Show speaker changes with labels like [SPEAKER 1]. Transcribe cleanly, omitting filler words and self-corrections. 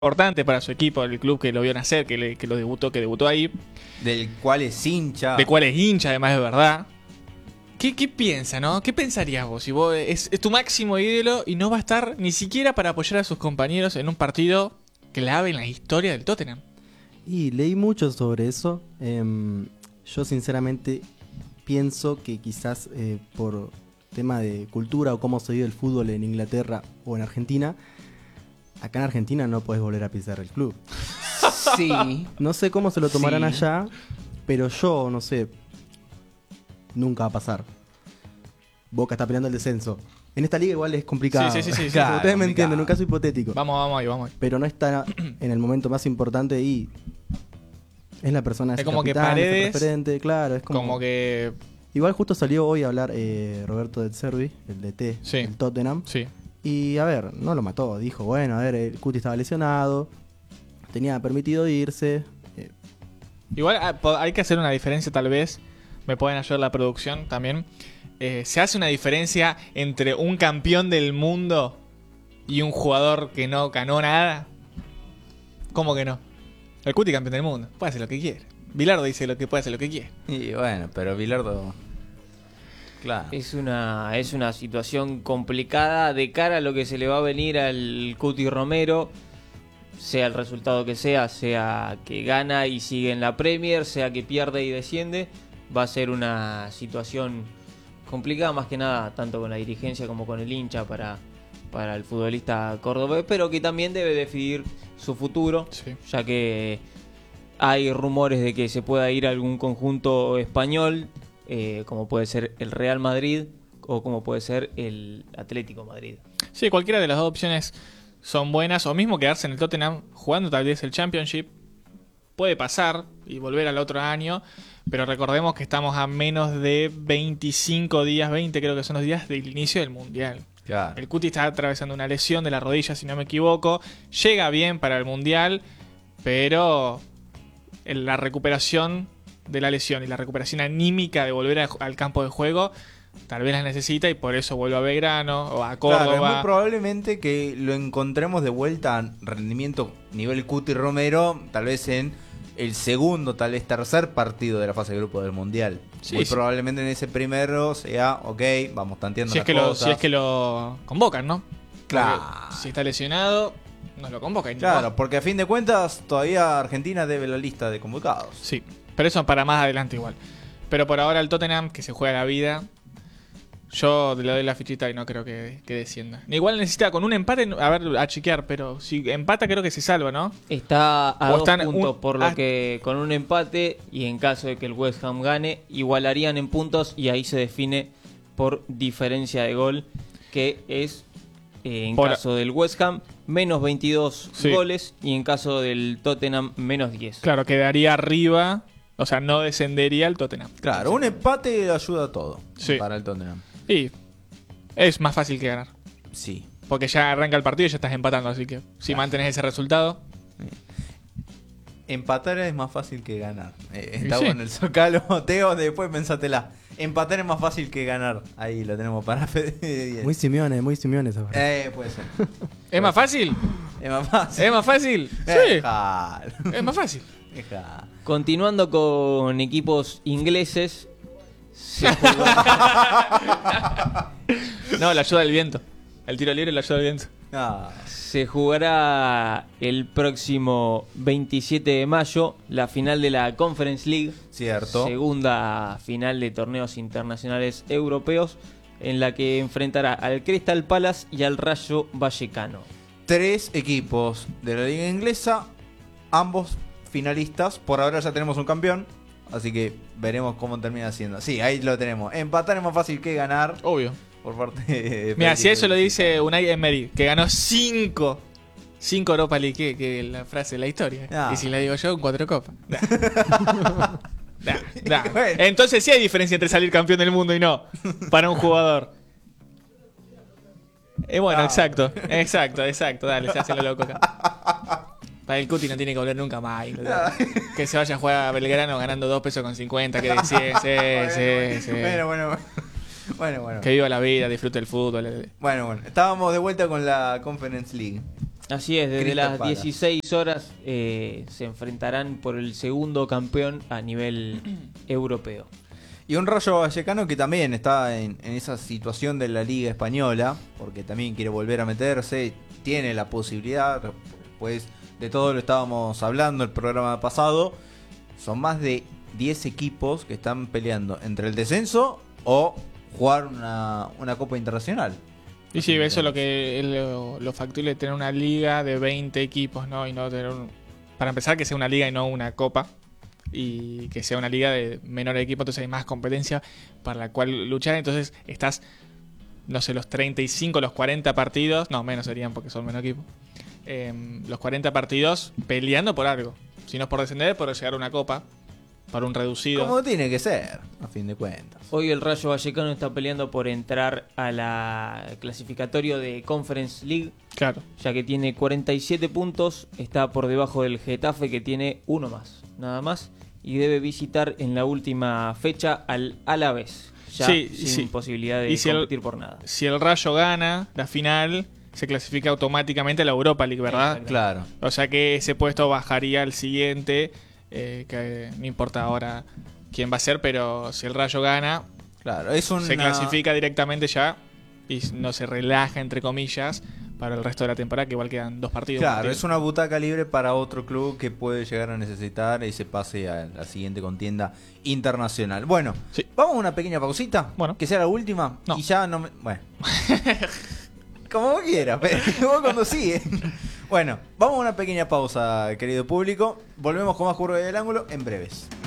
[SPEAKER 1] importante para su equipo, el club que lo vio nacer, que debutó ahí,
[SPEAKER 2] Del cual es hincha.
[SPEAKER 1] de cuál es hincha, además de verdad. ¿Qué piensa, no? ¿Qué pensarías vos si vos es tu máximo ídolo y no va a estar ni siquiera para apoyar a sus compañeros en un partido clave en la historia del Tottenham?
[SPEAKER 3] Y leí mucho sobre eso. Yo sinceramente pienso que quizás por tema de cultura o cómo se vive el fútbol en Inglaterra o en Argentina, acá en Argentina no podés volver a pisar el club.
[SPEAKER 2] Sí.
[SPEAKER 3] No sé cómo se lo tomarán
[SPEAKER 2] Sí.
[SPEAKER 3] allá, pero yo, no sé, nunca va a pasar. Boca está peleando el descenso. En esta liga igual es complicado.
[SPEAKER 1] Sí.
[SPEAKER 3] Claro,
[SPEAKER 2] Claro,
[SPEAKER 3] ustedes me
[SPEAKER 2] complicado.
[SPEAKER 3] entienden, un caso hipotético.
[SPEAKER 1] Vamos ahí.
[SPEAKER 3] Pero no está en el momento más importante y es la persona,
[SPEAKER 1] Es
[SPEAKER 3] el
[SPEAKER 1] como que
[SPEAKER 3] capitán, es el
[SPEAKER 1] Paredes,
[SPEAKER 3] referente, claro, es
[SPEAKER 1] Como que...
[SPEAKER 3] Igual justo salió hoy a hablar Roberto De Zerbi, el DT
[SPEAKER 1] Sí.
[SPEAKER 3] del Tottenham.
[SPEAKER 1] Sí.
[SPEAKER 3] Y a ver, no lo mató. Dijo, bueno, a ver, el Cuti estaba lesionado, tenía permitido irse.
[SPEAKER 1] Igual hay que hacer una diferencia tal vez. Me pueden ayudar la producción también. Se hace una diferencia entre un campeón del mundo y un jugador que no ganó nada. ¿Cómo que no? El Cuti campeón del mundo. Puede hacer lo que quiere. Bilardo dice lo que puede hacer lo que quiere.
[SPEAKER 2] Y bueno, pero Bilardo. Claro.
[SPEAKER 4] Es una situación complicada de cara a lo que se le va a venir al Cuti Romero, sea el resultado que sea que gana y sigue en la Premier, sea que pierde y desciende, va a ser una situación complicada más que nada, tanto con la dirigencia como con el hincha para el futbolista cordobés, pero que también debe decidir su futuro,
[SPEAKER 1] Sí.
[SPEAKER 4] ya que hay rumores de que se pueda ir a algún conjunto español, como puede ser el Real Madrid o como puede ser el Atlético Madrid.
[SPEAKER 1] Sí, cualquiera de las dos opciones son buenas. O mismo quedarse en el Tottenham jugando tal vez el Championship. Puede pasar y volver al otro año. Pero recordemos que estamos a menos de 25 días, 20 creo que son los días del inicio del Mundial.
[SPEAKER 2] Claro.
[SPEAKER 1] El Cuti está atravesando una lesión de la rodilla, si no me equivoco. Llega bien para el Mundial, pero en la recuperación de la lesión y la recuperación anímica de volver al campo de juego, tal vez las necesita y por eso vuelve a Belgrano o a
[SPEAKER 2] Claro, es
[SPEAKER 1] Córdoba.
[SPEAKER 2] muy probablemente que lo encontremos de vuelta a rendimiento nivel Cuti Romero, tal vez en el segundo, tal vez tercer partido de la fase de grupo del Mundial.
[SPEAKER 1] Sí,
[SPEAKER 2] Muy
[SPEAKER 1] sí.
[SPEAKER 2] probablemente en ese primero sea, ok, vamos tanteando
[SPEAKER 1] Si
[SPEAKER 2] las
[SPEAKER 1] es,
[SPEAKER 2] cosas.
[SPEAKER 1] si es que lo convocan, ¿no?
[SPEAKER 2] Claro.
[SPEAKER 1] Porque si está lesionado, no lo convocan.
[SPEAKER 2] Claro, porque a fin de cuentas todavía Argentina debe la lista de convocados.
[SPEAKER 1] Sí, pero eso para más adelante igual. Pero por ahora el Tottenham, que se juega la vida, yo le doy la fichita y no creo que descienda. Igual necesita con un empate, a ver, a chequear, pero si empata creo que se salva, ¿no?
[SPEAKER 4] Está a
[SPEAKER 1] O
[SPEAKER 4] 2
[SPEAKER 1] están
[SPEAKER 4] puntos, por lo
[SPEAKER 1] ah.
[SPEAKER 4] que con un empate y en caso de que el West Ham gane, igualarían en puntos y ahí se define por diferencia de gol, que es en
[SPEAKER 1] Por-
[SPEAKER 4] caso del West Ham menos 22
[SPEAKER 1] Sí.
[SPEAKER 4] goles y en caso del Tottenham menos 10.
[SPEAKER 1] Claro, quedaría arriba, o sea, no descendería el Tottenham.
[SPEAKER 2] Claro, un empate ayuda a todo
[SPEAKER 1] Sí.
[SPEAKER 2] para el Tottenham.
[SPEAKER 1] Y es más fácil que ganar.
[SPEAKER 2] Sí.
[SPEAKER 1] Porque ya arranca el partido y ya estás empatando, así que si
[SPEAKER 2] Claro.
[SPEAKER 1] mantenés ese resultado...
[SPEAKER 2] Empatar es más fácil que ganar. Está
[SPEAKER 1] sí.
[SPEAKER 2] bueno el Zocalo, Teo, después pensátela. Empatar es más fácil que ganar. Ahí lo tenemos para Fede.
[SPEAKER 3] Muy Simeone esa frase.
[SPEAKER 2] Puede ser.
[SPEAKER 1] ¿Es más fácil?
[SPEAKER 2] Es más fácil.
[SPEAKER 1] ¿Es más fácil? Sí,
[SPEAKER 2] Dejalo.
[SPEAKER 1] es más fácil.
[SPEAKER 2] Dejalo.
[SPEAKER 4] Continuando con equipos ingleses, se jugó-
[SPEAKER 1] No, la ayuda del viento. El tiro libre la ayuda del viento.
[SPEAKER 2] No.
[SPEAKER 4] se jugará el próximo 27 de mayo la final de la Conference League.
[SPEAKER 2] Cierto.
[SPEAKER 4] Segunda final de torneos internacionales europeos, en la que enfrentará al Crystal Palace y al Rayo Vallecano.
[SPEAKER 2] 3 equipos de la liga inglesa, ambos finalistas. Por ahora ya tenemos un campeón, así que veremos cómo termina siendo. Sí, ahí lo tenemos. Empatar es más fácil que ganar
[SPEAKER 1] Obvio.
[SPEAKER 2] por parte de...
[SPEAKER 1] Mira, si eso lo dice Unai Emery, que ganó 5 Europa League, que la frase de la historia.
[SPEAKER 2] Ah.
[SPEAKER 1] Y si la digo yo, 4 copas. Nah.
[SPEAKER 2] Bueno.
[SPEAKER 1] Entonces sí hay diferencia entre salir campeón del mundo y no, para un jugador. Bueno,
[SPEAKER 2] Ah.
[SPEAKER 1] exacto, dale, se hace lo loco acá. Para el Cuti no tiene que volver nunca más. Que se vaya a jugar a Belgrano ganando 2 pesos con 50, que decís, sí.
[SPEAKER 2] Bueno.
[SPEAKER 1] Que viva la vida, disfrute el fútbol.
[SPEAKER 2] Bueno. Estábamos de vuelta con la Conference League.
[SPEAKER 4] Así es, desde
[SPEAKER 2] Crystal
[SPEAKER 4] las
[SPEAKER 2] Palace.
[SPEAKER 4] 16 horas se enfrentarán por el segundo campeón a nivel europeo.
[SPEAKER 2] Y un Rayo Vallecano que también está en esa situación de la Liga Española, porque también quiere volver a meterse, tiene la posibilidad, pues de todo lo estábamos hablando el programa pasado, son más de 10 equipos que están peleando entre el descenso o jugar una Copa Internacional.
[SPEAKER 1] Y sí, eso es lo que es lo factible de tener una liga de 20 equipos, ¿no? Y no tener para empezar, que sea una liga y no una copa. Y que sea una liga de menores equipos, entonces hay más competencia para la cual luchar. Entonces estás, no sé, los 35, los 40 partidos, no, menos serían porque son menos equipos. Los 40 partidos peleando por algo. Si no es por descender, por llegar a una copa, para un reducido.
[SPEAKER 2] Como tiene que ser, a fin de cuentas.
[SPEAKER 4] Hoy el Rayo Vallecano está peleando por entrar a la clasificatorio de Conference League,
[SPEAKER 1] Claro.
[SPEAKER 4] ya que tiene 47 puntos, está por debajo del Getafe que tiene uno más, nada más, y debe visitar en la última fecha al Alavés, ya
[SPEAKER 1] Sí,
[SPEAKER 4] sin
[SPEAKER 1] sí.
[SPEAKER 4] posibilidad de
[SPEAKER 1] Y si
[SPEAKER 4] competir por nada.
[SPEAKER 1] Si el Rayo gana la final, se clasifica automáticamente a la Europa League, ¿verdad?
[SPEAKER 4] Exacto.
[SPEAKER 2] Claro.
[SPEAKER 1] O sea que ese puesto bajaría al siguiente, que no importa ahora quién va a ser, pero si el Rayo gana,
[SPEAKER 2] Claro, es una...
[SPEAKER 1] se clasifica directamente ya y no se relaja, entre comillas, para el resto de la temporada, que igual quedan 2 partidos.
[SPEAKER 2] Claro, es una butaca libre para otro club que puede llegar a necesitar ese pase a la siguiente contienda internacional. Bueno,
[SPEAKER 1] Sí.
[SPEAKER 2] vamos a una pequeña pausita.
[SPEAKER 1] Bueno.
[SPEAKER 2] Que sea la última.
[SPEAKER 1] No.
[SPEAKER 2] Y ya no me... Bueno. Como vos quieras, pero vos cuando sigue. Bueno, vamos a una pequeña pausa, querido público. Volvemos con más Curva del Ángulo en breves.